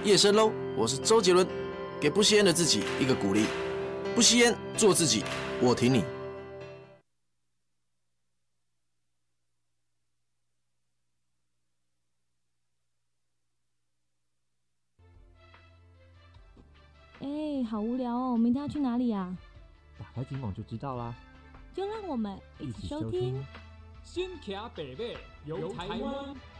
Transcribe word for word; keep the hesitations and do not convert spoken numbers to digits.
夜深喽，我是周杰伦，给不吸烟的自己一个鼓励，不吸烟，做自己，我挺你。 哎，好无聊哦，明天要去哪里啊？ 打开金网就知道啦。 就让我们一起收听。 新卡北北游台湾。